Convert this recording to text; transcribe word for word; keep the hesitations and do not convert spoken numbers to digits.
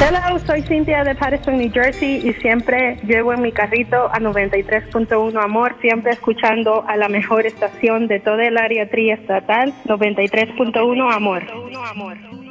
Hello, soy Cintia de Patterson, New Jersey y siempre llevo en mi carrito a noventa y tres punto uno Amor, siempre escuchando a la mejor estación de toda el área triestatal, noventa y tres punto uno Amor.